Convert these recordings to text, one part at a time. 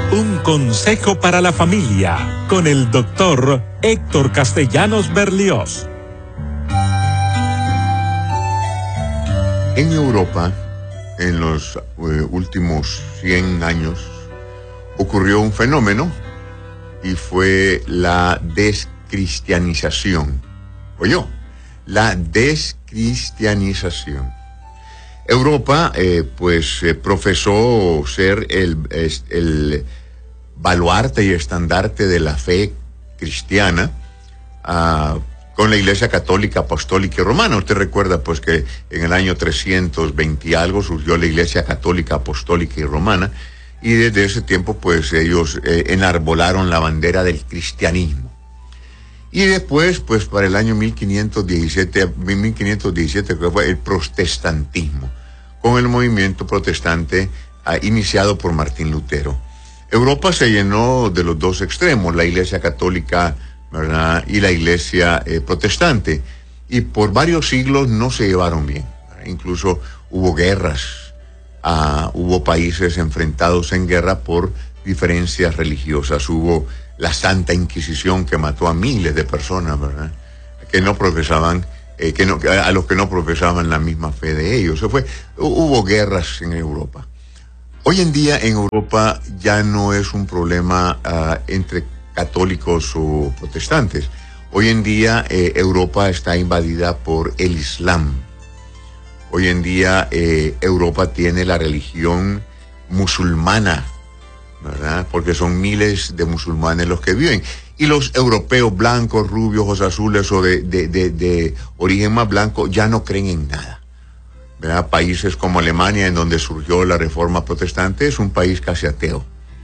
Un consejo para la familia con el doctor Héctor Castellanos Berlioz. En Europa, en los últimos 100 años, ocurrió un fenómeno y fue la descristianización. ¿Oyó? La descristianización. Europa, profesó ser el baluarte y estandarte de la fe cristiana, con la Iglesia Católica, Apostólica y Romana. Usted recuerda, pues, que en el año 320 y algo surgió la Iglesia Católica, Apostólica y Romana, y desde ese tiempo, pues, ellos enarbolaron la bandera del cristianismo. Y después, pues, para el año 1517 creo que fue el protestantismo, con el movimiento protestante iniciado por Martín Lutero. Europa se llenó de los dos extremos, la Iglesia Católica, ¿verdad?, y la Iglesia protestante, y por varios siglos no se llevaron bien, ¿verdad? Incluso hubo guerras, hubo países enfrentados en guerra por diferencias religiosas, hubo la Santa Inquisición que mató a miles de personas, ¿verdad?, que no profesaban, a los que no profesaban la misma fe de ellos. Hubo guerras en Europa. Hoy en día en Europa ya no es un problema entre católicos o protestantes. Hoy en día Europa está invadida por el Islam. Hoy en día Europa tiene la religión musulmana, ¿verdad? Porque son miles de musulmanes los que viven. Y los europeos blancos, rubios, ojos azules o de origen más blanco ya no creen en nada, ¿verdad? Países como Alemania, en donde surgió la reforma protestante, es un país casi ateo.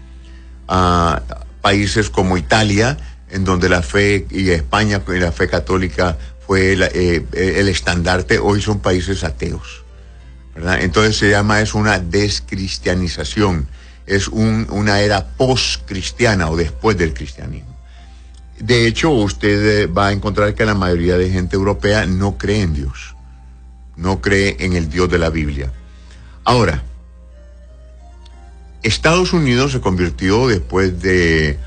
Países como Italia, en donde la fe, y España, y la fe católica fue el estandarte, hoy son países ateos, ¿verdad? Entonces es una descristianización, es una era post-cristiana o después del cristianismo. De hecho, usted va a encontrar que la mayoría de gente europea no cree en Dios, no cree en el Dios de la Biblia. Ahora, Estados Unidos se convirtió después de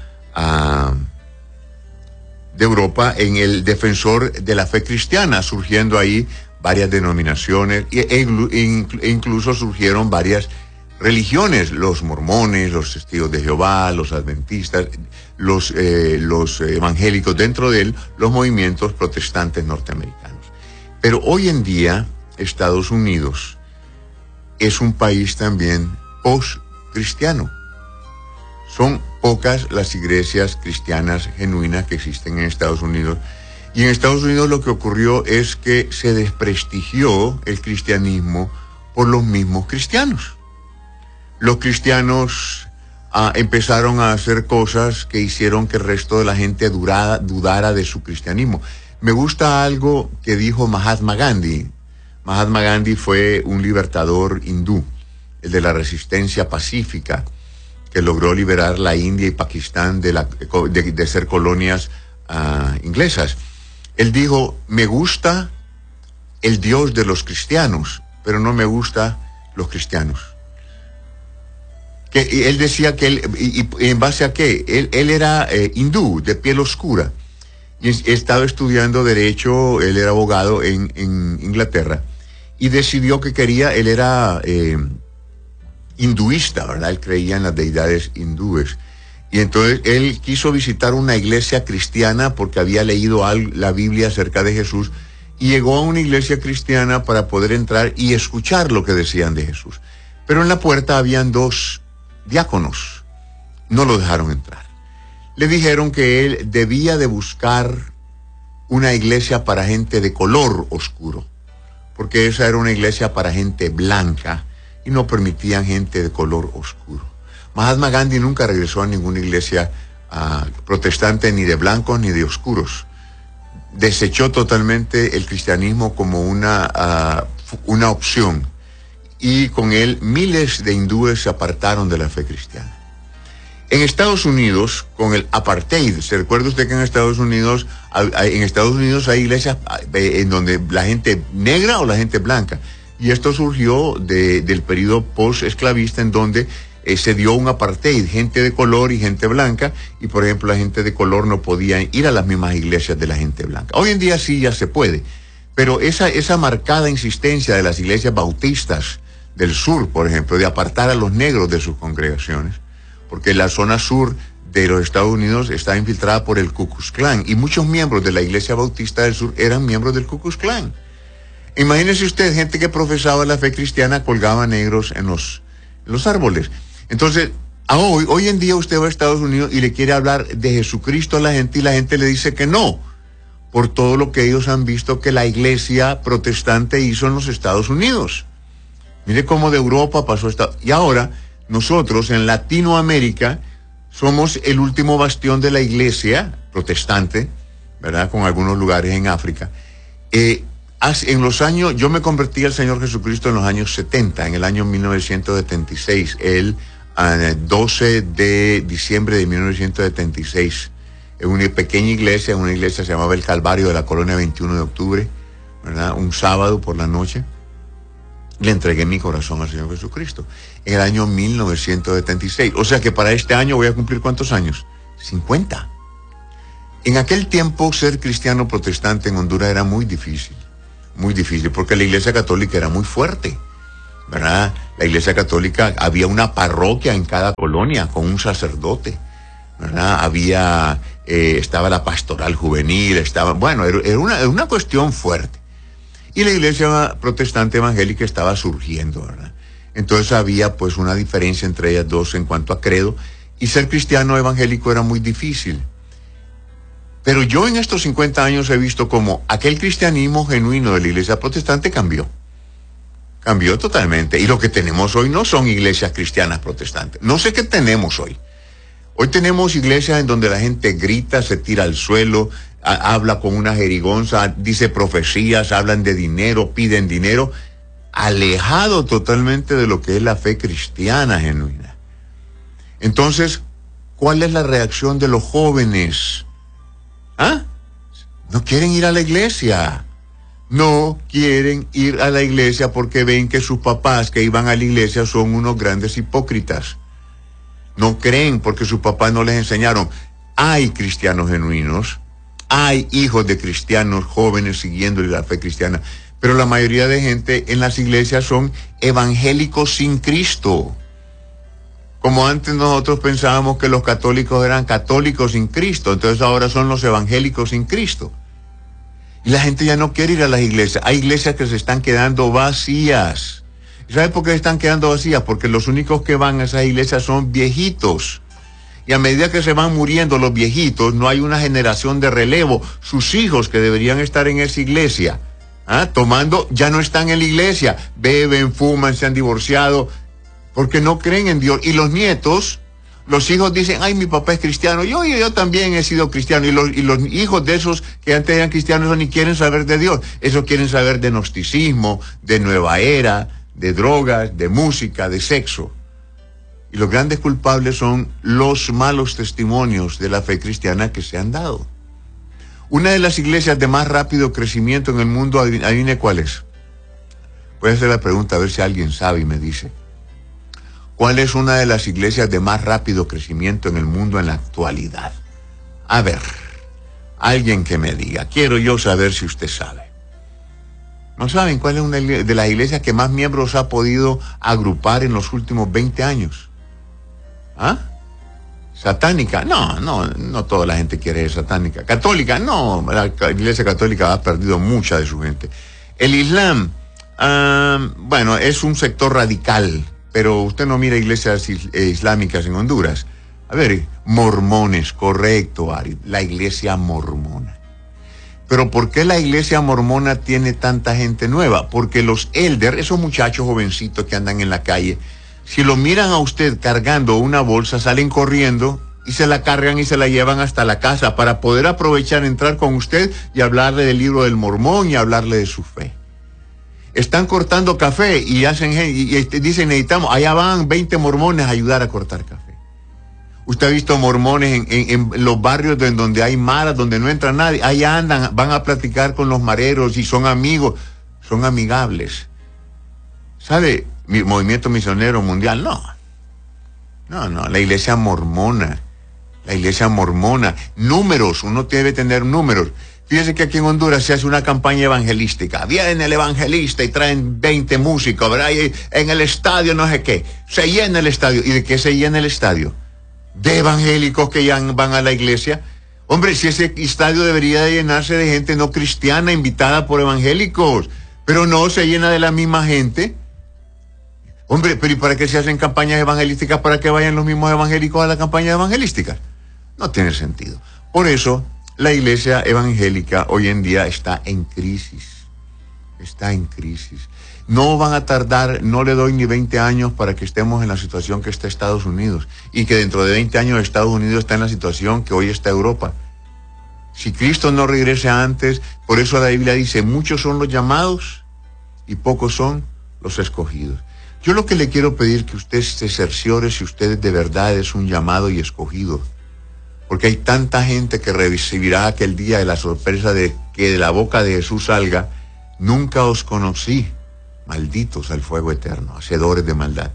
Europa en el defensor de la fe cristiana, surgiendo ahí varias denominaciones e incluso surgieron varias religiones, los mormones, los testigos de Jehová, los adventistas, los evangélicos, dentro de él los movimientos protestantes norteamericanos. Pero hoy en día Estados Unidos es un país también post-cristiano. Son pocas las iglesias cristianas genuinas que existen en Estados Unidos. Y en Estados Unidos lo que ocurrió es que se desprestigió el cristianismo por los mismos cristianos. Los cristianos empezaron a hacer cosas que hicieron que el resto de la gente dudara de su cristianismo. Me gusta algo que dijo Mahatma Gandhi. Mahatma Gandhi fue un libertador hindú, el de la resistencia pacífica, que logró liberar la India y Pakistán de ser colonias inglesas. Él dijo: me gusta el Dios de los cristianos, pero no me gusta los cristianos. Él decía que y en base a qué, él era hindú, de piel oscura, y estaba estudiando derecho, él era abogado en Inglaterra, y decidió que él era hinduista, ¿verdad? Él creía en las deidades hindúes. Y entonces él quiso visitar una iglesia cristiana porque había leído la Biblia acerca de Jesús, y llegó a una iglesia cristiana para poder entrar y escuchar lo que decían de Jesús. Pero en la puerta habían dos diáconos, no lo dejaron entrar. Le dijeron que él debía de buscar una iglesia para gente de color oscuro, porque esa era una iglesia para gente blanca y no permitían gente de color oscuro. Mahatma Gandhi nunca regresó a ninguna iglesia protestante, ni de blancos ni de oscuros. Desechó totalmente el cristianismo como una opción, y con él miles de hindúes se apartaron de la fe cristiana. En Estados Unidos, con el apartheid, ¿se recuerda usted que en Estados Unidos hay iglesias en donde la gente negra o la gente blanca? Y esto surgió del periodo post-esclavista, en donde se dio un apartheid, gente de color y gente blanca, y por ejemplo la gente de color no podía ir a las mismas iglesias de la gente blanca. Hoy en día sí ya se puede, pero esa marcada insistencia de las iglesias bautistas del sur, por ejemplo, de apartar a los negros de sus congregaciones, porque la zona sur de los Estados Unidos está infiltrada por el Ku Klux Klan, y muchos miembros de la iglesia bautista del sur eran miembros del Ku Klux Klan. Imagínese usted, gente que profesaba la fe cristiana colgaba negros en los árboles. Entonces, hoy en día usted va a Estados Unidos y le quiere hablar de Jesucristo a la gente, y la gente le dice que no, por todo lo que ellos han visto que la iglesia protestante hizo en los Estados Unidos. Mire cómo de Europa pasó esta... Y ahora, nosotros en Latinoamérica somos el último bastión de la iglesia protestante, ¿verdad? Con algunos lugares en África. En los años, yo me convertí al Señor Jesucristo en los años 70, en el año 1976, el 12 de diciembre de 1976, en una pequeña iglesia, una iglesia se llamaba El Calvario de la Colonia 21 de Octubre, ¿verdad? Un sábado por la noche, le entregué mi corazón al Señor Jesucristo, en el año 1976. O sea que para este año voy a cumplir ¿cuántos años? 50. En aquel tiempo ser cristiano protestante en Honduras era muy difícil, porque la iglesia católica era muy fuerte, ¿verdad? La iglesia católica, había una parroquia en cada colonia con un sacerdote, ¿verdad? Estaba la pastoral juvenil, era una cuestión fuerte. Y la iglesia protestante evangélica estaba surgiendo, ¿verdad? Entonces había pues una diferencia entre ellas dos en cuanto a credo, y ser cristiano evangélico era muy difícil. Pero yo en estos 50 años he visto como aquel cristianismo genuino de la iglesia protestante cambió totalmente, y lo que tenemos hoy no son iglesias cristianas protestantes. No sé qué tenemos hoy. Hoy tenemos iglesias en donde la gente grita, se tira al suelo, habla con una jerigonza, dice profecías, hablan de dinero, piden dinero, alejado totalmente de lo que es la fe cristiana genuina. Entonces, ¿cuál es la reacción de los jóvenes? No quieren ir a la iglesia. No quieren ir a la iglesia porque ven que sus papás que iban a la iglesia son unos grandes hipócritas. No creen porque sus papás no les enseñaron. Hay cristianos genuinos, hay hijos de cristianos jóvenes siguiendo la fe cristiana, pero la mayoría de gente en las iglesias son evangélicos sin Cristo. Como antes nosotros pensábamos que los católicos eran católicos sin Cristo, entonces ahora son los evangélicos sin Cristo. Y la gente ya no quiere ir a las iglesias. Hay iglesias que se están quedando vacías. ¿Sabe por qué están quedando vacías? Porque los únicos que van a esas iglesias son viejitos. Y a medida que se van muriendo los viejitos, no hay una generación de relevo. Sus hijos que deberían estar en esa iglesia, tomando, ya no están en la iglesia. Beben, fuman, se han divorciado, porque no creen en Dios. Y los nietos, los hijos dicen, ay, mi papá es cristiano, yo también he sido cristiano. Y los hijos de esos que antes eran cristianos ni quieren saber de Dios. Esos quieren saber de gnosticismo, de nueva era, de drogas, de música, de sexo. Y los grandes culpables son los malos testimonios de la fe cristiana que se han dado. Una de las iglesias de más rápido crecimiento en el mundo, adivine cuál es. Voy a hacer la pregunta a ver si alguien sabe y me dice. ¿Cuál es una de las iglesias de más rápido crecimiento en el mundo en la actualidad? A ver, alguien que me diga. Quiero yo saber si usted sabe. ¿No saben cuál es una de las iglesias que más miembros ha podido agrupar en los últimos 20 años? ¿Satánica? No toda la gente quiere ser satánica. ¿Católica? No, la iglesia católica ha perdido mucha de su gente. El Islam, es un sector radical, pero usted no mira iglesias islámicas en Honduras. A ver, mormones, correcto, Ari, la iglesia mormona. Pero ¿por qué la iglesia mormona tiene tanta gente nueva? Porque los elders, esos muchachos jovencitos que andan en la calle, si lo miran a usted cargando una bolsa, salen corriendo y se la cargan y se la llevan hasta la casa para poder aprovechar, entrar con usted y hablarle del libro del Mormón y hablarle de su fe. Están cortando café y dicen, necesitamos, allá van 20 mormones a ayudar a cortar café. Usted ha visto mormones en los barrios en donde hay maras, donde no entra nadie, allá andan, van a platicar con los mareros y son amigos, son amigables. ¿Sabe? Mi movimiento misionero mundial, No, la iglesia mormona. La iglesia mormona. Números, uno debe tener números. Fíjense que aquí en Honduras se hace una campaña evangelística. Viene el evangelista y traen 20 músicos, ¿verdad? Y en el estadio no sé qué. Se llena el estadio. ¿Y de qué se llena el estadio? De evangélicos que ya van a la iglesia. Hombre, si ese estadio debería de llenarse de gente no cristiana invitada por evangélicos. Pero no, se llena de la misma gente. Hombre, pero ¿y para qué se hacen campañas evangelísticas? ¿Para que vayan los mismos evangélicos a la campaña evangelística? No tiene sentido. Por eso, la iglesia evangélica hoy en día está en crisis. Está en crisis. No van a tardar, no le doy ni 20 años para que estemos en la situación que está Estados Unidos. Y que dentro de 20 años Estados Unidos está en la situación que hoy está Europa. Si Cristo no regresa antes, por eso la Biblia dice, muchos son los llamados y pocos son los escogidos. Yo lo que le quiero pedir que usted se cerciore si usted de verdad es un llamado y escogido. Porque hay tanta gente que recibirá aquel día de la sorpresa de que de la boca de Jesús salga, nunca os conocí, malditos al fuego eterno, hacedores de maldad.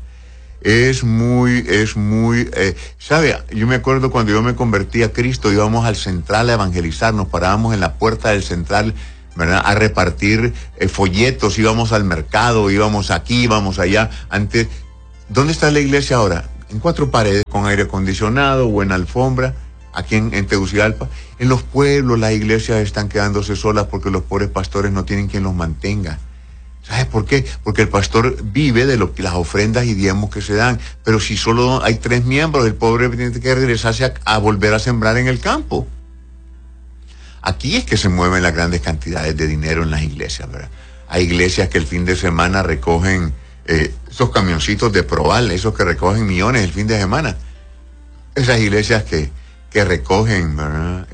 ¿Sabe? Yo me acuerdo cuando yo me convertí a Cristo, íbamos al central a evangelizar, nos parábamos en la puerta del central, ¿verdad? A repartir folletos, íbamos al mercado, íbamos aquí, íbamos allá. Antes, ¿dónde está la iglesia ahora? En 4 paredes, con aire acondicionado, buena alfombra. Aquí en Tegucigalpa, en los pueblos las iglesias están quedándose solas porque los pobres pastores no tienen quien los mantenga. ¿Sabes por qué? Porque el pastor vive de las ofrendas y diezmos que se dan, pero si solo hay 3 miembros, el pobre tiene que regresarse a volver a sembrar en el campo. Aquí es que se mueven las grandes cantidades de dinero en las iglesias, ¿verdad? Hay iglesias que el fin de semana recogen esos camioncitos de Proval, esos que recogen millones el fin de semana. Esas iglesias que recogen, ¿verdad?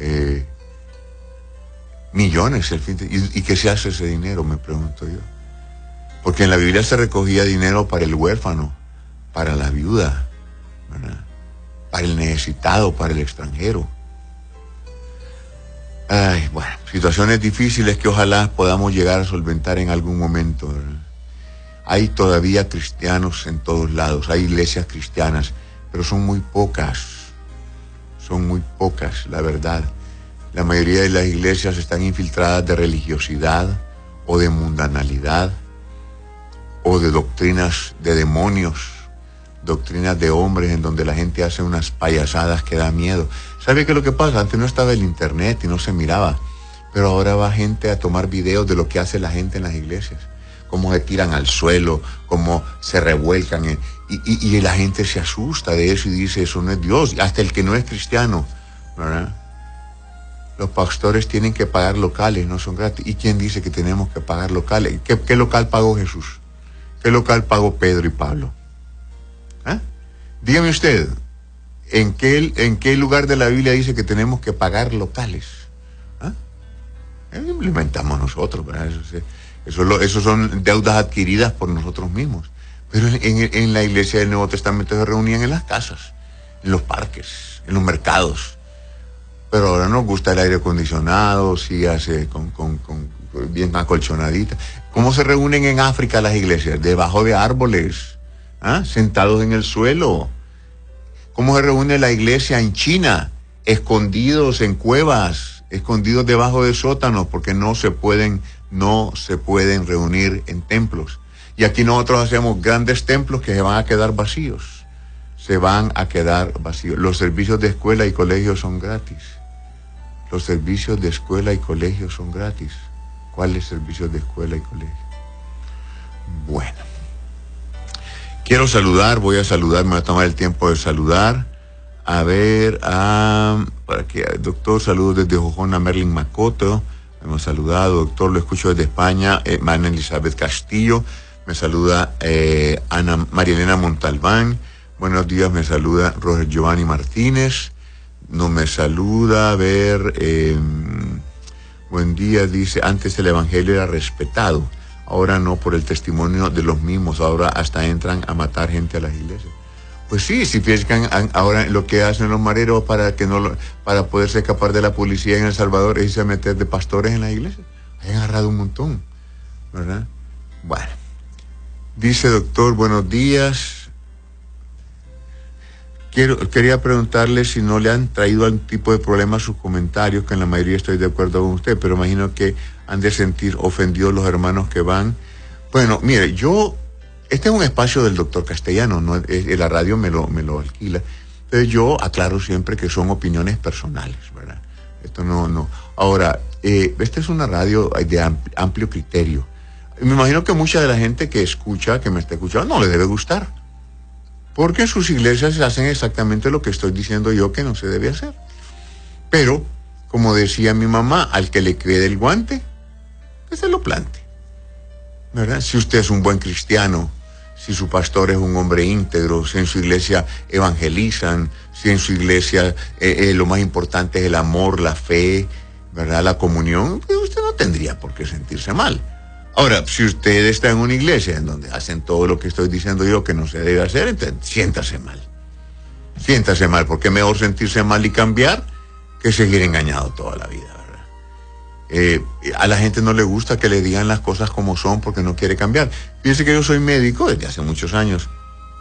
Millones el fin de... ¿Y qué se hace ese dinero? Me pregunto yo. Porque en la Biblia se recogía dinero para el huérfano, para la viuda, ¿verdad? Para el necesitado, para el extranjero. Ay, bueno, situaciones difíciles que ojalá podamos llegar a solventar en algún momento, ¿verdad? Hay todavía cristianos en todos lados, hay iglesias cristianas, pero son muy pocas. Son muy pocas, la verdad. La mayoría de las iglesias están infiltradas de religiosidad o de mundanalidad o de doctrinas de demonios, doctrinas de hombres en donde la gente hace unas payasadas que da miedo. ¿Sabe qué es lo que pasa? Antes no estaba el internet y no se miraba, pero ahora va gente a tomar videos de lo que hace la gente en las iglesias, cómo se tiran al suelo, cómo se revuelcan y la gente se asusta de eso y dice, eso no es Dios, hasta el que no es cristiano, ¿verdad? Los pastores tienen que pagar locales, no son gratis. ¿Y quién dice que tenemos que pagar locales? ¿Qué local pagó Jesús? ¿Qué local pagó Pedro y Pablo? ¿Ah? Dígame usted, ¿en qué lugar de la Biblia dice que tenemos que pagar locales? ¿Ah? Lo inventamos nosotros, ¿verdad? Eso son deudas adquiridas por nosotros mismos. Pero en la iglesia del Nuevo Testamento se reunían en las casas, en los parques, en los mercados. Pero ahora nos gusta el aire acondicionado, sí, hace con bien acolchonadita. ¿Cómo se reúnen en África las iglesias? Debajo de árboles, ¿ah? Sentados en el suelo. ¿Cómo se reúne la iglesia en China? Escondidos en cuevas, escondidos debajo de sótanos, porque no se pueden reunir en templos. Y aquí nosotros hacemos grandes templos que se van a quedar vacíos. Se van a quedar vacíos. Los servicios de escuela y colegio son gratis. Los servicios de escuela y colegio son gratis. ¿Cuáles servicios de escuela y colegio? Bueno. Quiero voy a saludar, me voy a tomar el tiempo de saludar. A ver, para que, doctor, saludos desde Jojona, Merlin Macoto. Hemos saludado, doctor, lo escucho desde España. Ana Elizabeth Castillo. Me saluda Ana María Elena Montalbán. Buenos días, me saluda Roger Giovanni Martínez. No me saluda, a ver, buen día, dice, antes el evangelio era respetado, ahora no, por el testimonio de los mismos, ahora hasta entran a matar gente a las iglesias. Pues sí, si piensan ahora lo que hacen los mareros para poderse escapar de la policía en El Salvador es irse a meter de pastores en las iglesias. Han agarrado un montón, ¿verdad? Bueno, dice doctor, buenos días. Quería preguntarle si no le han traído algún tipo de problema a sus comentarios, que en la mayoría estoy de acuerdo con usted, pero imagino que han de sentir ofendidos los hermanos que van. Bueno, mire, este es un espacio del doctor Castellano, no, la radio me lo alquila. Entonces yo aclaro siempre que son opiniones personales, ¿verdad? Esto no. Ahora, esta es una radio de amplio criterio. Me imagino que mucha de la gente que me está escuchando, no le debe gustar. Porque en sus iglesias hacen exactamente lo que estoy diciendo yo que no se debe hacer. Pero, como decía mi mamá, al que le quede el guante, que se lo plante. ¿Verdad? Si usted es un buen cristiano, si su pastor es un hombre íntegro, si en su iglesia evangelizan, si en su iglesia lo más importante es el amor, la fe, ¿verdad? La comunión, pues usted no tendría por qué sentirse mal. Ahora, si usted está en una iglesia en donde hacen todo lo que estoy diciendo yo que no se debe hacer, entonces siéntase mal. Siéntase mal, porque es mejor sentirse mal y cambiar que seguir engañado toda la vida, ¿verdad? A la gente no le gusta que le digan las cosas como son porque no quiere cambiar. Fíjense que yo soy médico desde hace muchos años.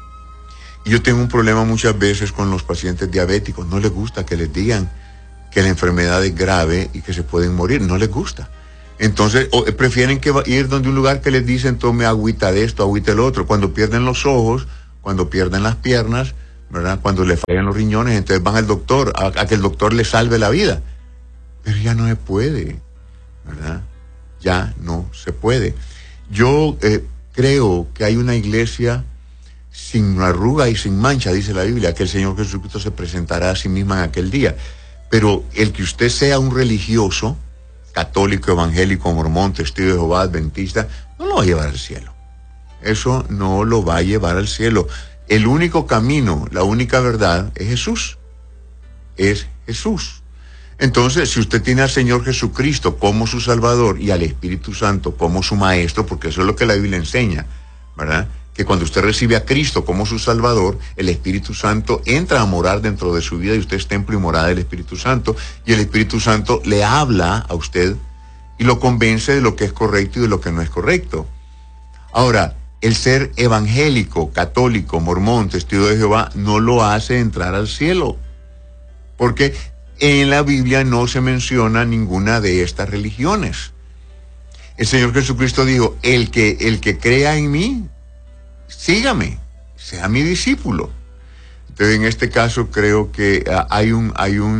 Y yo tengo un problema muchas veces con los pacientes diabéticos. No les gusta que les digan que la enfermedad es grave y que se pueden morir. No les gusta. Entonces, prefieren ir donde un lugar que les dicen tome agüita de esto, agüita del otro. Cuando pierden los ojos, cuando pierden las piernas, ¿verdad? Cuando le fallan los riñones, entonces van al doctor, a que el doctor les salve la vida. Pero ya no se puede, ¿verdad? Ya no se puede. Yo creo que hay una iglesia sin arruga y sin mancha, dice la Biblia, que el Señor Jesucristo se presentará a sí misma en aquel día. Pero el que usted sea un religioso, católico, evangélico, mormón, testigo de Jehová, adventista, no lo va a llevar al cielo. Eso no lo va a llevar al cielo. El único camino, la única verdad es Jesús. Es Jesús. Entonces, si usted tiene al Señor Jesucristo como su Salvador y al Espíritu Santo como su Maestro, porque eso es lo que la Biblia enseña, ¿verdad? Que cuando usted recibe a Cristo como su Salvador, el Espíritu Santo entra a morar dentro de su vida y usted es templo y morada del Espíritu Santo, y el Espíritu Santo le habla a usted y lo convence de lo que es correcto y de lo que no es correcto. Ahora, el ser evangélico, católico, mormón, testigo de Jehová, no lo hace entrar al cielo, porque en la Biblia no se menciona ninguna de estas religiones. El Señor Jesucristo dijo, el que crea en mí, sígame, sea mi discípulo. Entonces, en este caso creo que hay un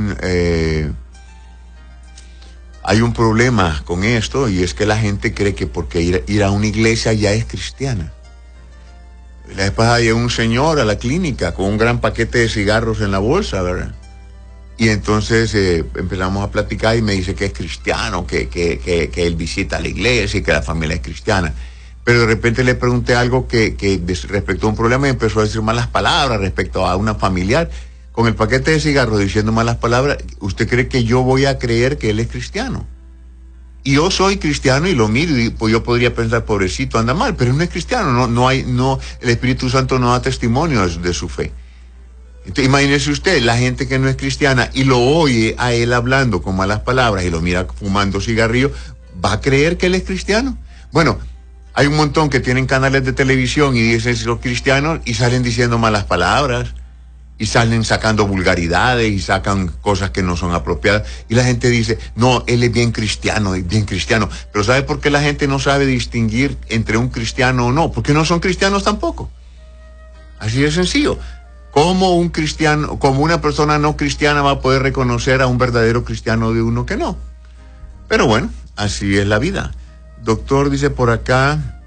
problema con esto, y es que la gente cree que porque ir a una iglesia ya es cristiana. La vez pasada llegó un señor a la clínica con un gran paquete de cigarros en la bolsa, ¿verdad? Y entonces empezamos a platicar y me dice que es cristiano, que él visita la iglesia y que la familia es cristiana. Pero de repente le pregunté algo que respecto a un problema y empezó a decir malas palabras respecto a una familiar. Con el paquete de cigarros diciendo malas palabras, ¿usted cree que yo voy a creer que él es cristiano? Y yo soy cristiano y lo miro y pues yo podría pensar, pobrecito, anda mal, pero no es cristiano, el Espíritu Santo no da testimonio de su fe. Entonces, imagínese usted, la gente que no es cristiana y lo oye a él hablando con malas palabras y lo mira fumando cigarrillo, ¿va a creer que él es cristiano? Bueno, hay un montón que tienen canales de televisión y dicen son cristianos y salen diciendo malas palabras y salen sacando vulgaridades y sacan cosas que no son apropiadas y la gente dice, no, él es bien cristiano. Pero ¿sabe por qué la gente no sabe distinguir entre un cristiano o no? Porque no son cristianos tampoco. Así de sencillo. ¿Cómo una persona no cristiana va a poder reconocer a un verdadero cristiano de uno que no? Pero bueno, así es la vida. Doctor, dice por acá,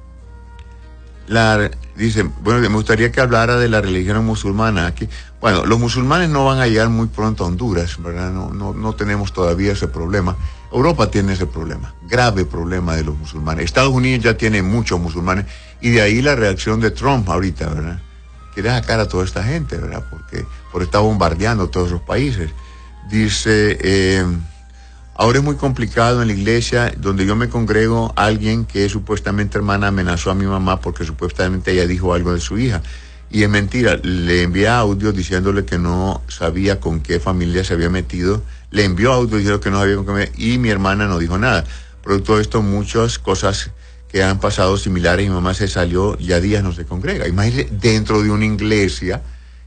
bueno, me gustaría que hablara de la religión musulmana aquí. Bueno, los musulmanes no van a llegar muy pronto a Honduras, ¿verdad? No tenemos todavía ese problema. Europa tiene ese problema, grave problema de los musulmanes. Estados Unidos ya tiene muchos musulmanes y de ahí la reacción de Trump ahorita, ¿verdad? Quiere sacar a toda esta gente, ¿verdad? Porque está bombardeando todos los países. Dice, ahora es muy complicado en la iglesia donde yo me congrego, alguien que es supuestamente hermana amenazó a mi mamá porque supuestamente ella dijo algo de su hija. Y es mentira, le envié audio diciéndole que no sabía con qué familia se había metido. Le envió audio diciendo que no sabía con qué y mi hermana no dijo nada. Producto de esto, muchas cosas que han pasado similares. Mi mamá se salió, ya días no se congrega. Imagínese, dentro de una iglesia,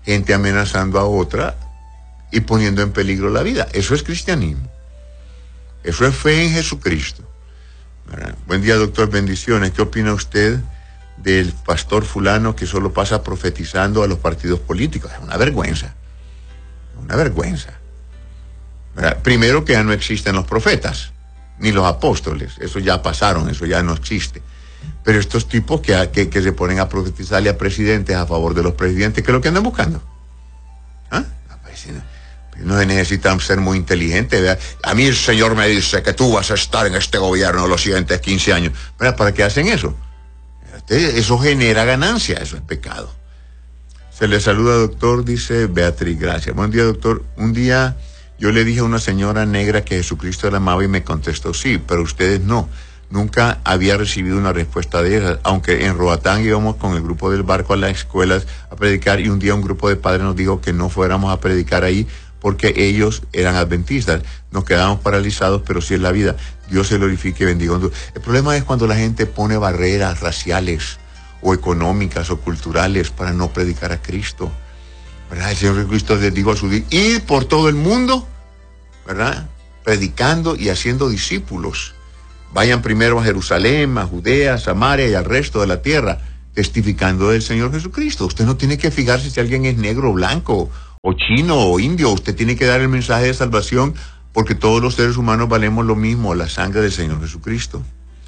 gente amenazando a otra y poniendo en peligro la vida. Eso es cristianismo. Eso es fe en Jesucristo. ¿Verdad? Buen día, doctor, bendiciones. ¿Qué opina usted del pastor fulano que solo pasa profetizando a los partidos políticos? Es una vergüenza. Una vergüenza. ¿Verdad? Primero, que ya no existen los profetas, ni los apóstoles. Eso ya pasaron, eso ya no existe. Pero estos tipos que se ponen a profetizarle a presidentes a favor de los presidentes, ¿qué es lo que andan buscando? ¿Ah? No necesitan ser muy inteligentes, ¿verdad? A mí el Señor me dice que tú vas a estar en este gobierno los siguientes 15 años. ¿Verdad? ¿Para qué hacen eso? Eso genera ganancia, eso es pecado. Se le saluda, doctor, dice Beatriz, gracias. Buen día, doctor. Un día yo le dije a una señora negra que Jesucristo la amaba y me contestó sí, pero ustedes no. Nunca había recibido una respuesta de esas, aunque en Roatán íbamos con el grupo del barco a las escuelas a predicar, y un día un grupo de padres nos dijo que no fuéramos a predicar ahí porque ellos eran adventistas. Nos quedamos paralizados, pero sí es la vida. Dios se glorifique y bendiga. El problema es cuando la gente pone barreras raciales o económicas o culturales para no predicar a Cristo, ¿verdad? El Señor Jesucristo les dijo a su ir por todo el mundo, ¿verdad? Predicando y haciendo discípulos. Vayan primero a Jerusalén, a Judea, a Samaria y al resto de la tierra, testificando del Señor Jesucristo. Usted no tiene que fijarse si alguien es negro o blanco, o chino o indio. Usted tiene que dar el mensaje de salvación, porque todos los seres humanos valemos lo mismo, la sangre del Señor Jesucristo.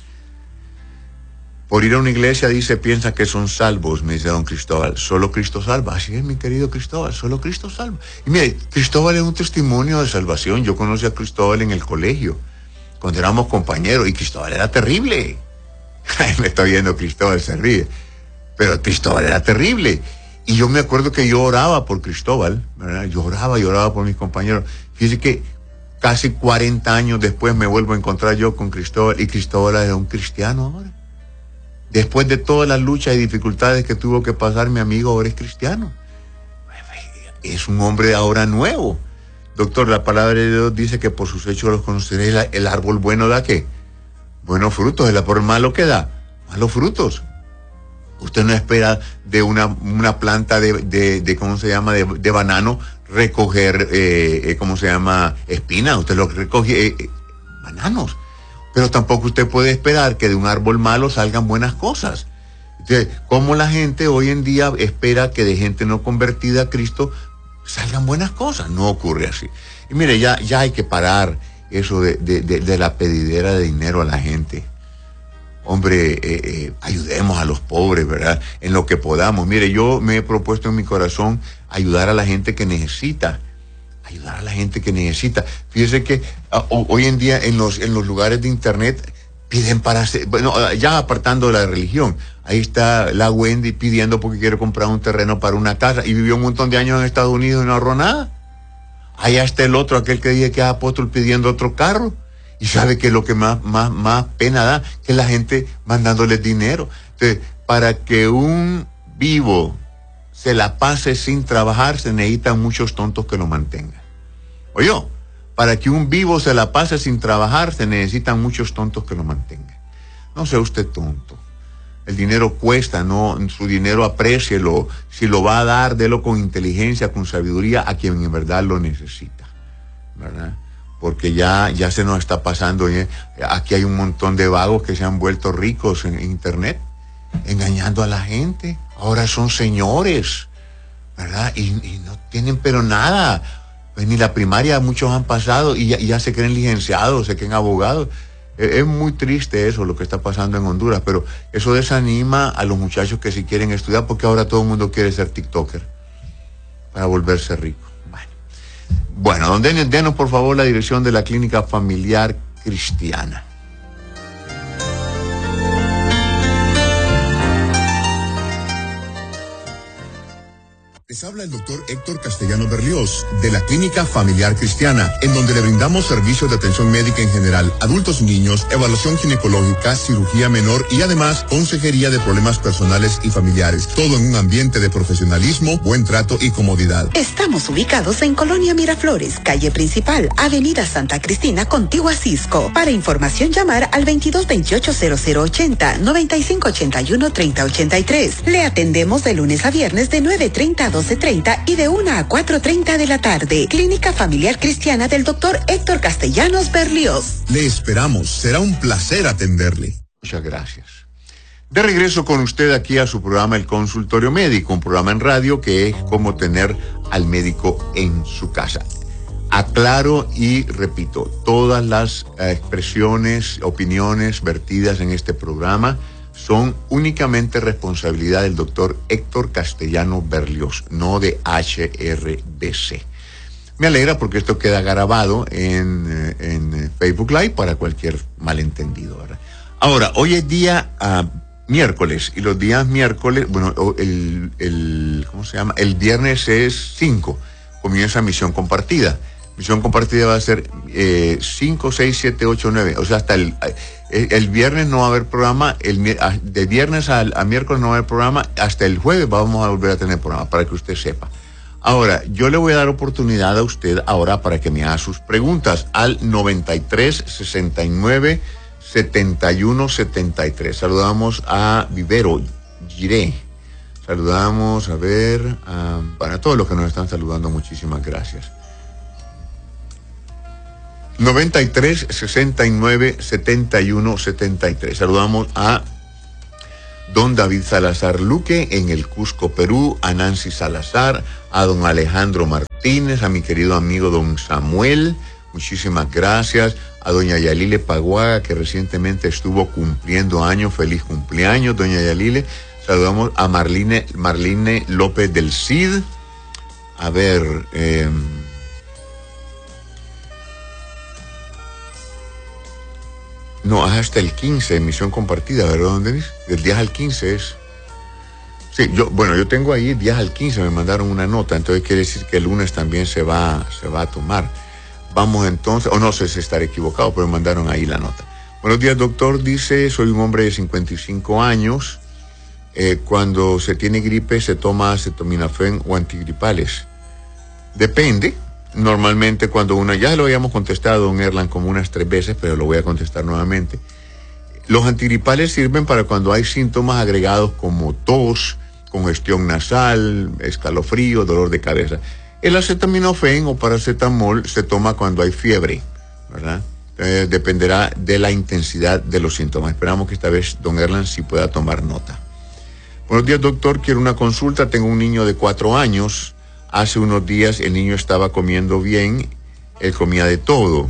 Por ir a una iglesia, dice, piensa que son salvos, me dice don Cristóbal. Solo Cristo salva. Así es, mi querido Cristóbal, solo Cristo salva. Y mire, Cristóbal es un testimonio de salvación. Yo conocí a Cristóbal en el colegio, cuando éramos compañeros, y Cristóbal era terrible. Me está viendo Cristóbal, se ríe. Pero Cristóbal era terrible. Y yo me acuerdo que yo oraba por Cristóbal, ¿verdad? Yo oraba por mis compañeros. Fíjese que casi 40 años después me vuelvo a encontrar yo con Cristóbal, y Cristóbal es un cristiano ahora. Después de todas las luchas y dificultades que tuvo que pasar, mi amigo ahora es cristiano. Es un hombre ahora nuevo. Doctor, la palabra de Dios dice que por sus hechos los conoceréis. El árbol bueno da ¿qué? Buenos frutos. El árbol malo ¿qué da? Malos frutos. Usted no espera de una planta de ¿cómo se llama? De banano recoger, ¿cómo se llama? Espina. Usted lo recoge bananos. Pero tampoco usted puede esperar que de un árbol malo salgan buenas cosas. Entonces, ¿cómo la gente hoy en día espera que de gente no convertida a Cristo salgan buenas cosas? No ocurre así. Y mire, ya hay que parar eso de la pedidera de dinero a la gente. Hombre, ayudemos a los pobres, ¿verdad? En lo que podamos. Mire, yo me he propuesto en mi corazón ayudar a la gente que necesita. Ayudar a la gente que necesita. Fíjese que hoy en día en los lugares de internet piden para hacer, bueno, ya apartando de la religión, ahí está la Wendy pidiendo porque quiere comprar un terreno para una casa, y vivió un montón de años en Estados Unidos y no ahorró nada. Allá está el otro, aquel que dice que es apóstol, pidiendo otro carro. Y sabe que lo que más pena da, que la gente mandándoles dinero. Entonces, para que un vivo se la pase sin trabajar, se necesitan muchos tontos que lo mantengan. Oye, para que un vivo se la pase sin trabajar, se necesitan muchos tontos que lo mantengan. No sea usted tonto. El dinero cuesta, no, su dinero aprécielo. Si lo va a dar, délo con inteligencia, con sabiduría a quien en verdad lo necesita, ¿verdad? Porque ya se nos está pasando. Aquí hay un montón de vagos que se han vuelto ricos en internet, engañando a la gente. Ahora son señores, ¿verdad? Y no tienen pero nada. Pues ni la primaria muchos han pasado y ya se creen licenciados, se creen abogados. Es muy triste eso, lo que está pasando en Honduras, pero eso desanima a los muchachos que si quieren estudiar, porque ahora todo el mundo quiere ser TikToker para volverse rico. Bueno, denos por favor la dirección de la Clínica Familiar Cristiana. Les habla el doctor Héctor Castellano Berlioz, de la Clínica Familiar Cristiana, en donde le brindamos servicios de atención médica en general, adultos y niños, evaluación ginecológica, cirugía menor y además consejería de problemas personales y familiares. Todo en un ambiente de profesionalismo, buen trato y comodidad. Estamos ubicados en Colonia Miraflores, calle principal, avenida Santa Cristina, contigua a Cisco. Para información, llamar al 2228-0080, 9581-3083. Le atendemos de lunes a viernes de 9:30 a 2 12:30 y de 1 a 4:30 de la tarde. Clínica Familiar Cristiana del Dr. Héctor Castellanos Berlioz. Le esperamos, será un placer atenderle. Muchas gracias. De regreso con usted aquí a su programa El Consultorio Médico, un programa en radio que es como tener al médico en su casa. Aclaro y repito, todas las expresiones, opiniones vertidas en este programa son únicamente responsabilidad del doctor Héctor Castellanos Berlioz, no de HRBC. Me alegra porque esto queda grabado en Facebook Live para cualquier malentendido, ¿verdad? Ahora, hoy es día miércoles, y los días miércoles, bueno, ¿cómo se llama? El viernes es 5, comienza Misión Compartida. Misión Compartida va a ser 5, 6, 7, 8, 9, o sea, hasta el viernes no va a haber programa, de viernes a miércoles no va a haber programa, hasta el jueves vamos a volver a tener programa, para que usted sepa. Ahora, yo le voy a dar oportunidad a usted ahora para que me haga sus preguntas al 93 69 71 73. Saludamos a Vivero Giré. Saludamos, a ver, para todos los que nos están saludando, muchísimas gracias. 93 69 71 73. Saludamos a don David Salazar Luque en el Cusco, Perú, a Nancy Salazar, a don Alejandro Martínez, a mi querido amigo don Samuel, muchísimas gracias, a doña Yalile Paguaga, que recientemente estuvo cumpliendo años, feliz cumpleaños, doña Yalile. Saludamos a Marlene López del Cid, a ver, no, hasta el 15, Misión Compartida, ¿verdad, don Denis? Del 10 al 15 es. Sí, yo tengo ahí 10 al 15, me mandaron una nota, entonces quiere decir que el lunes también se va a tomar. Vamos entonces, o no sé si estaré equivocado, pero me mandaron ahí la nota. Buenos días, doctor, dice, soy un hombre de 55 años, cuando se tiene gripe se toma acetaminofén o antigripales. Depende. Normalmente cuando ya lo habíamos contestado, don Erlan, como unas 3 veces, pero lo voy a contestar nuevamente. Los antigripales sirven para cuando hay síntomas agregados como tos, congestión nasal, escalofrío, dolor de cabeza. El acetaminofén o paracetamol se toma cuando hay fiebre, ¿verdad? Dependerá de la intensidad de los síntomas. Esperamos que esta vez don Erlan sí pueda tomar nota. Buenos días, doctor, quiero una consulta. Tengo un niño de 4 años. Hace unos días el niño estaba comiendo bien, él comía de todo.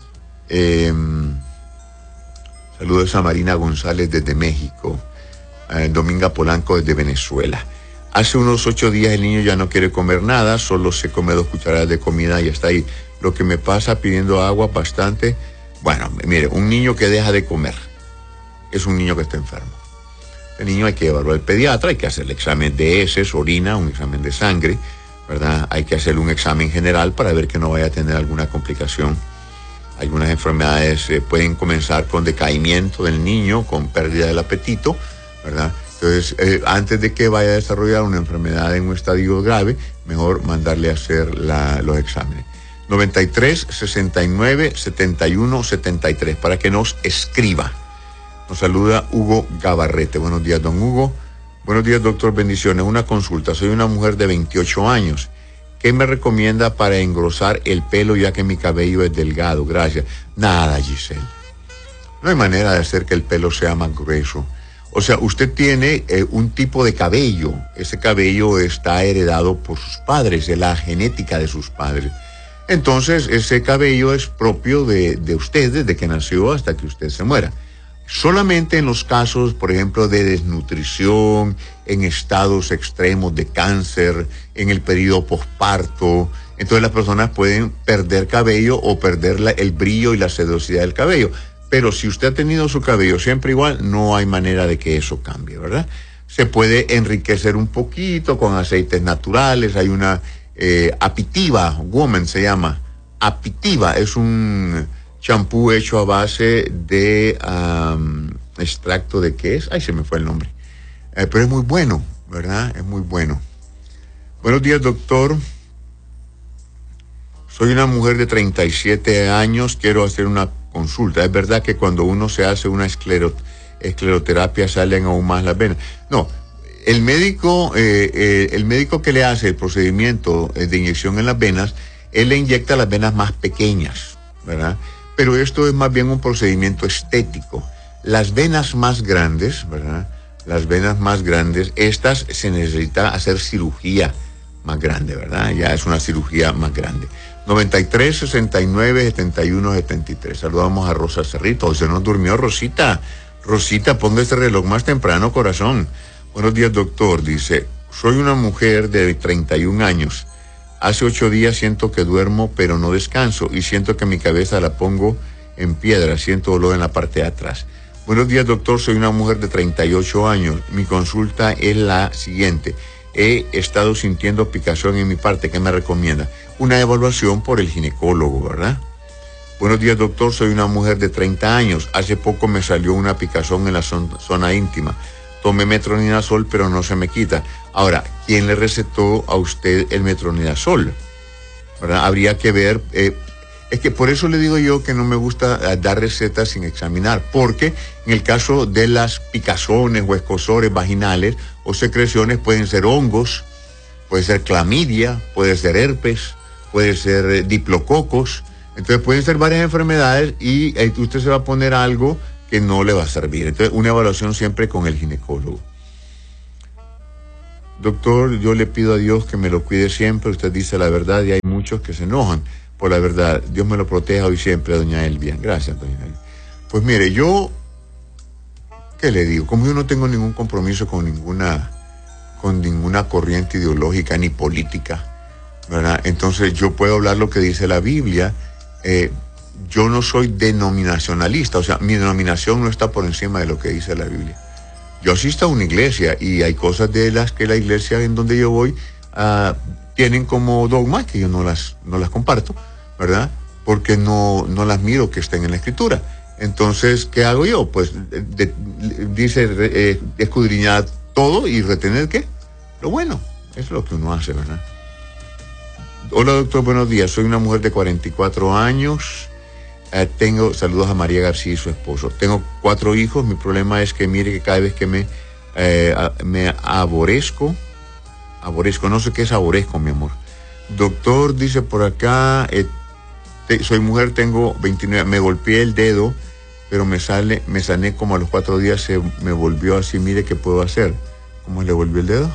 Saludos a Marina González desde México, Dominga Polanco desde Venezuela. Hace unos 8 días el niño ya no quiere comer nada, solo se come 2 cucharadas de comida y está ahí. Lo que me pasa pidiendo agua bastante. Bueno, mire, un niño que deja de comer es un niño que está enfermo. El niño hay que llevarlo al pediatra, hay que hacerle examen de heces, orina, un examen de sangre, ¿verdad? Hay que hacerle un examen general para ver que no vaya a tener alguna complicación. Algunas enfermedades pueden comenzar con decaimiento del niño, con pérdida del apetito, ¿verdad? Entonces, antes de que vaya a desarrollar una enfermedad en un estadio grave, mejor mandarle a hacer los exámenes. 93 69 71 73 para que nos escriba. Nos saluda Hugo Gabarrete. Buenos días, don Hugo. Buenos días, doctor, bendiciones. Una consulta, soy una mujer de 28 años. ¿Qué me recomienda para engrosar el pelo ya que mi cabello es delgado? Gracias. Nada, Giselle. No hay manera de hacer que el pelo sea más grueso. O sea, usted tiene un tipo de cabello. Ese cabello está heredado por sus padres, de la genética de sus padres. Entonces, ese cabello es propio de usted desde que nació hasta que usted se muera. Solamente en los casos, por ejemplo, de desnutrición, en estados extremos de cáncer, en el periodo posparto, entonces las personas pueden perder cabello o perder el brillo y la sedosidad del cabello. Pero si usted ha tenido su cabello siempre igual, no hay manera de que eso cambie, ¿verdad? Se puede enriquecer un poquito con aceites naturales. Hay una Apitiva Woman, se llama. Apitiva es un champú hecho a base de extracto de ¿qué es? Ay, se me fue el nombre. Pero es muy bueno, ¿verdad? Es muy bueno. Buenos días, doctor. Soy una mujer de 37 años, quiero hacer una consulta. ¿Es verdad que cuando uno se hace una escleroterapia salen aún más las venas? No, el médico que le hace el procedimiento de inyección en las venas, él le inyecta las venas más pequeñas, ¿verdad? Pero esto es más bien un procedimiento estético. Las venas más grandes, ¿verdad? Las venas más grandes, estas se necesita hacer cirugía más grande, ¿verdad? Ya es una cirugía más grande. 93, 69, 71, 73. Saludamos a Rosa Cerrito. Hoy se nos durmió Rosita. Rosita, ponga ese reloj más temprano, corazón. Buenos días, doctor. Dice, soy una mujer de 31 años. Hace 8 días siento que duermo, pero no descanso. Y siento que mi cabeza la pongo en piedra. Siento dolor en la parte de atrás. Buenos días, doctor. Soy una mujer de 38 años. Mi consulta es la siguiente. He estado sintiendo picazón en mi parte. ¿Qué me recomienda? Una evaluación por el ginecólogo, ¿verdad? Buenos días, doctor. Soy una mujer de 30 años. Hace poco me salió una picazón en la zona íntima. Tomé metronidazol, pero no se me quita. Ahora, ¿quién le recetó a usted el metronidazol? ¿Verdad? Habría que ver. Es que por eso le digo yo que no me gusta dar recetas sin examinar, porque en el caso de las picazones o escozores vaginales o secreciones pueden ser hongos, puede ser clamidia, puede ser herpes, puede ser diplococos. Entonces pueden ser varias enfermedades y usted se va a poner algo que no le va a servir. Entonces, una evaluación siempre con el ginecólogo. Doctor, yo le pido a Dios que me lo cuide siempre. Usted dice la verdad y hay muchos que se enojan por la verdad. Dios me lo proteja hoy siempre, doña Elvia. Gracias, doña Elvia. Pues mire, yo, ¿qué le digo? Como yo no tengo ningún compromiso con ninguna corriente ideológica ni política, ¿verdad? Entonces yo puedo hablar lo que dice la Biblia. Yo no soy denominacionalista, o sea, mi denominación no está por encima de lo que dice la Biblia. Yo asisto a una iglesia y hay cosas de las que la iglesia en donde yo voy tienen como dogma que yo no las comparto, ¿verdad? Porque no las miro que estén en la Escritura. Entonces, ¿qué hago yo? Pues dice escudriñar todo y retener ¿qué? Lo bueno. Es lo que uno hace, ¿verdad? Hola, doctor, buenos días. Soy una mujer de 44 años. Saludos a María García y su esposo. Tengo 4 hijos. Mi problema es que mire que cada vez que me aborrezco, no sé qué es aborrezco, mi amor. Doctor, dice por acá, soy mujer, tengo 29, me golpeé el dedo, pero me sané como a los 4 días, se me volvió así. Mire qué puedo hacer. ¿Cómo le volvió el dedo?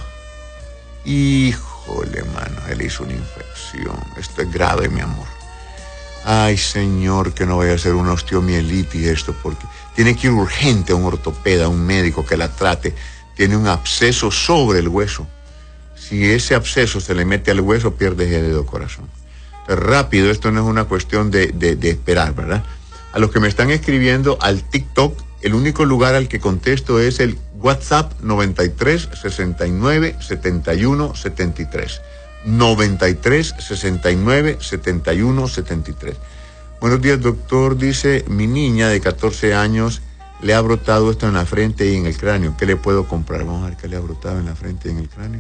Híjole, mano, él hizo una infección. Esto es grave, mi amor. Ay, señor, que no vaya a ser una osteomielitis esto, porque tiene que ir urgente a un ortopeda, a un médico que la trate. Tiene un absceso sobre el hueso. Si ese absceso se le mete al hueso, pierde ese dedo, corazón. Entonces, rápido, esto no es una cuestión de esperar, ¿verdad? A los que me están escribiendo al TikTok, el único lugar al que contesto es el WhatsApp 93 69 71 73. 93 69 71 73. Buenos días, doctor. Dice, mi niña de 14 años le ha brotado esto en la frente y en el cráneo. ¿Qué le puedo comprar? Vamos a ver qué le ha brotado en la frente y en el cráneo.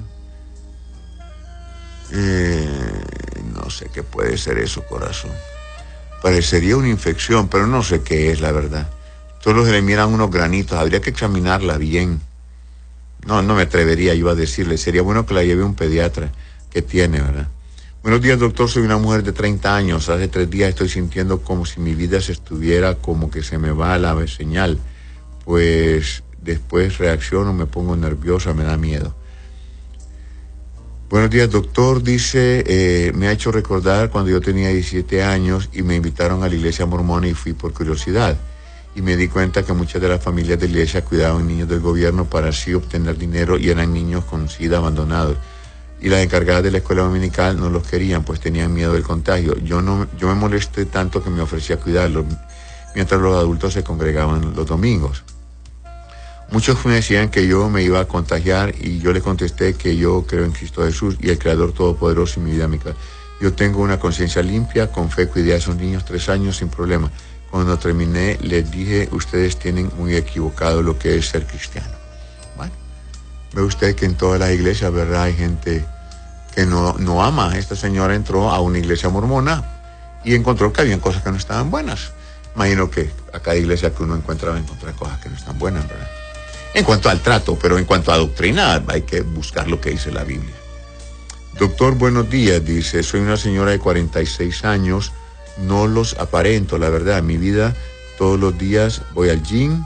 No sé qué puede ser eso, corazón. Parecería una infección, pero no sé qué es, la verdad. Solo se le miran unos granitos. Habría que examinarla bien. No me atrevería yo a decirle. Sería bueno que la lleve a un pediatra que tiene, ¿verdad? Buenos días, doctor. Soy una mujer de 30 años. Hace 3 días estoy sintiendo como si mi vida se estuviera, como que se me va la señal. Pues después reacciono, me pongo nerviosa, me da miedo. Buenos días, doctor. Dice, me ha hecho recordar cuando yo tenía 17 años y me invitaron a la iglesia mormona y fui por curiosidad. Y me di cuenta que muchas de las familias de la iglesia cuidaban niños del gobierno para así obtener dinero y eran niños con SIDA abandonados. Y las encargadas de la escuela dominical no los querían, pues tenían miedo del contagio. Yo me molesté tanto que me ofrecí a cuidarlos, mientras los adultos se congregaban los domingos. Muchos me decían que yo me iba a contagiar y yo les contesté que yo creo en Cristo Jesús y el Creador Todopoderoso en mi vida, mi casa. Yo tengo una conciencia limpia, con fe cuidé a esos niños 3 años sin problema. Cuando terminé les dije, ustedes tienen muy equivocado lo que es ser cristiano. Bueno, ve usted que en todas las iglesias, ¿verdad? Hay gente que no ama. Esta señora entró a una iglesia mormona y encontró que habían cosas que no estaban buenas. Imagino que a cada iglesia que uno encuentra va a encontrar cosas que no están buenas, ¿verdad? en cuanto al trato, pero en cuanto a doctrina hay que buscar lo que dice la Biblia. Doctor, buenos días, dice, soy una señora de 46 años, no los aparento, la verdad, en mi vida todos los días voy al gym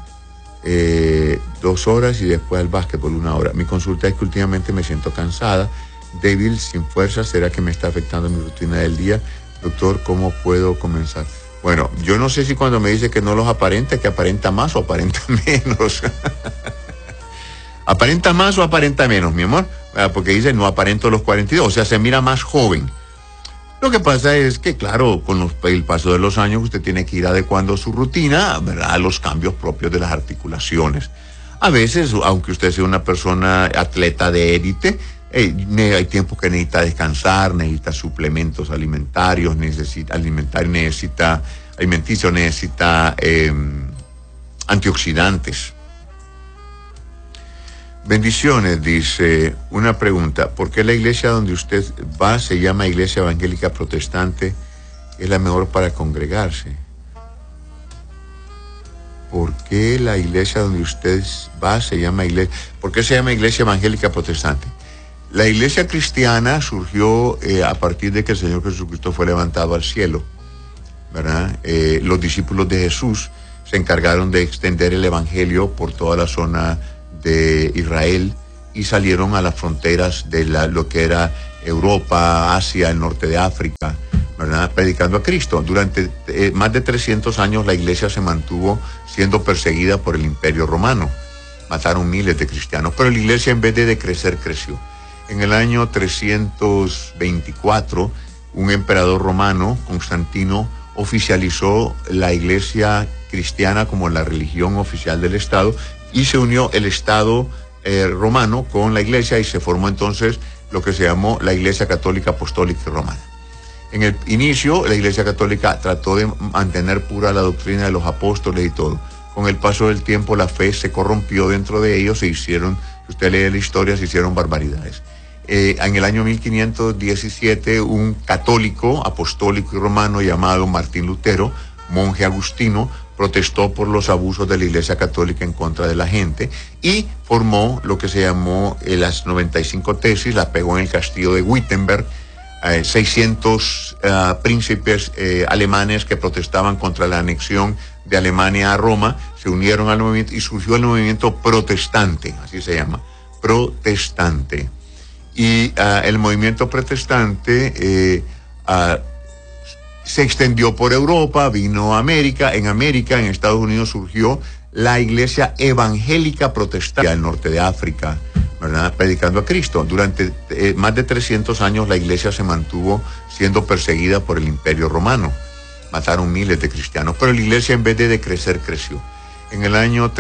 2 horas y después al básquetbol 1 hora. Mi consulta es que últimamente me siento cansada, débil, sin fuerza. ¿Será que me está afectando mi rutina del día? Doctor, ¿cómo puedo comenzar? Bueno, yo no sé si cuando me dice que no los aparenta, que aparenta más o aparenta menos. ¿Aparenta más o aparenta menos, mi amor? Porque dice no aparento los 42, o sea, se mira más joven. Lo que pasa es que, claro, con el paso de los años usted tiene que ir adecuando su rutina, ¿verdad?, a los cambios propios de las articulaciones. A veces, aunque usted sea una persona atleta de élite, hay tiempo que necesita descansar, necesita suplementos alimenticios, necesita antioxidantes. Bendiciones, dice, una pregunta, ¿por qué la iglesia donde usted va se llama Iglesia Evangélica Protestante? Es la mejor para congregarse. ¿Por qué la iglesia donde usted va se llama iglesia? ¿Por qué se llama Iglesia Evangélica Protestante? La iglesia cristiana surgió a partir de que el Señor Jesucristo fue levantado al cielo, ¿verdad? Los discípulos de Jesús se encargaron de extender el evangelio por toda la zona de Israel y salieron a las fronteras de lo que era Europa, Asia, el norte de África, ¿verdad?, predicando a Cristo. Durante más de 300 años la iglesia se mantuvo siendo perseguida por el Imperio Romano. Mataron miles de cristianos, pero la iglesia, en vez de decrecer, creció. En el año 324, un emperador romano, Constantino, oficializó la iglesia cristiana como la religión oficial del Estado y se unió el Estado romano con la iglesia y se formó entonces lo que se llamó la Iglesia Católica Apostólica y Romana. En el inicio, la Iglesia Católica trató de mantener pura la doctrina de los apóstoles y todo. Con el paso del tiempo, la fe se corrompió dentro de ellos, si usted lee la historia, se hicieron barbaridades. En el año 1517, un católico apostólico y romano llamado Martín Lutero, monje agustino, protestó por los abusos de la Iglesia Católica en contra de la gente y formó lo que se llamó las 95 tesis, la pegó en el castillo de Wittenberg. 600 príncipes alemanes que protestaban contra la anexión de Alemania a Roma se unieron al movimiento y surgió el movimiento protestante, así se llama, protestante. Y el movimiento protestante se extendió por Europa, vino a América. En Estados Unidos surgió la Iglesia Evangélica Protestante del norte de África, ¿verdad?, predicando a Cristo. Durante más de 300 años la iglesia se mantuvo siendo perseguida por el Imperio Romano. Mataron miles de cristianos, pero la iglesia, en vez de decrecer, creció. En el año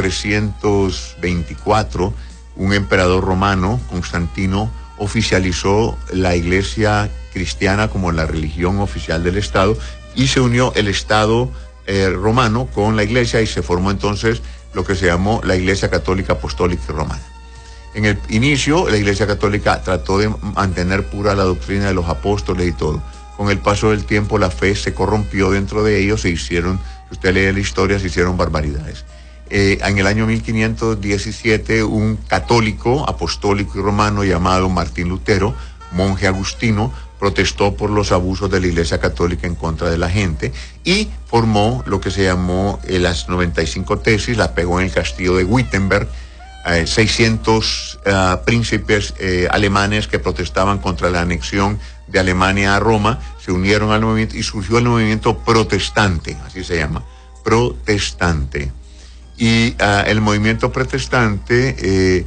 324, un emperador romano, Constantino, oficializó la iglesia cristiana como la religión oficial del Estado y se unió el Estado romano con la iglesia y se formó entonces lo que se llamó la Iglesia Católica Apostólica y Romana. En el inicio, la Iglesia Católica trató de mantener pura la doctrina de los apóstoles y todo. Con el paso del tiempo, la fe se corrompió dentro de ellos, si usted lee la historia, se hicieron barbaridades. En el año 1517, un católico apostólico y romano llamado Martín Lutero, monje agustino, protestó por los abusos de la Iglesia Católica en contra de la gente y formó lo que se llamó las 95 tesis, la pegó en el castillo de Wittenberg. 600 príncipes alemanes que protestaban contra la anexión de Alemania a Roma se unieron al movimiento y surgió el movimiento protestante, así se llama, protestante. Y el movimiento protestante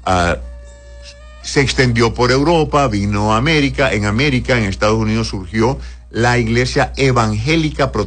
se extendió por Europa, vino a América. En Estados Unidos surgió la Iglesia Evangélica Protestante